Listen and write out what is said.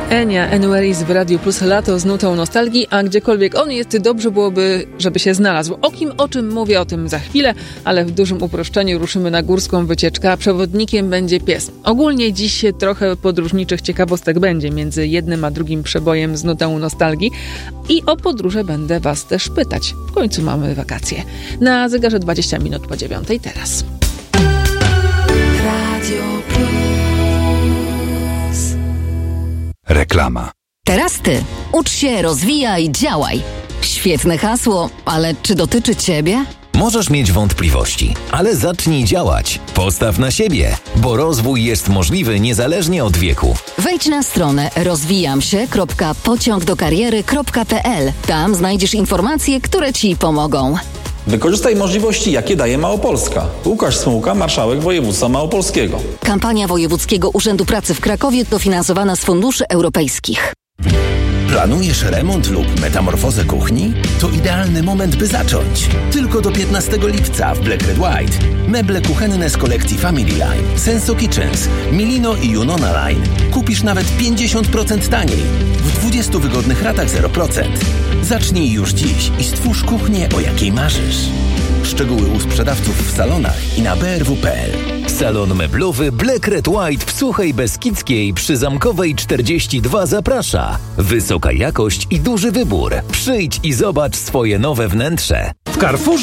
Enia Enueris w Radiu Plus, lato z nutą nostalgii, a gdziekolwiek on jest, dobrze byłoby, żeby się znalazł. O czym mówię, o tym za chwilę, ale w dużym uproszczeniu ruszymy na górską wycieczkę, a przewodnikiem będzie pies. Ogólnie dziś trochę podróżniczych ciekawostek będzie między jednym a drugim przebojem z nutą nostalgii i o podróże będę was też pytać. W końcu mamy wakacje. Na zegarze 20 minut po 9 teraz. Radio Plus. Reklama. Teraz ty. Ucz się, rozwijaj, działaj. Świetne hasło, ale czy dotyczy ciebie? Możesz mieć wątpliwości, ale zacznij działać. Postaw na siebie, bo rozwój jest możliwy niezależnie od wieku. Wejdź na stronę rozwijamsie.pociągdokariery.pl. Tam znajdziesz informacje, które ci pomogą. Wykorzystaj możliwości, jakie daje Małopolska. Łukasz Smułka, marszałek województwa małopolskiego. Kampania Wojewódzkiego Urzędu Pracy w Krakowie dofinansowana z funduszy europejskich. Planujesz remont lub metamorfozę kuchni? To idealny moment, by zacząć. Tylko do 15 lipca w Black Red White. Meble kuchenne z kolekcji Family Line, Senso Kitchens, Milino i Junona Line. Kupisz nawet 50% taniej. W 20 wygodnych ratach 0%. Zacznij już dziś i stwórz kuchnię, o jakiej marzysz. Szczegóły u sprzedawców w salonach i na brw.pl. Salon meblowy Black Red White w Suchej Beskidzkiej przy Zamkowej 42 zaprasza. Wysoka jakość i duży wybór. Przyjdź i zobacz swoje nowe wnętrze. W Carrefourze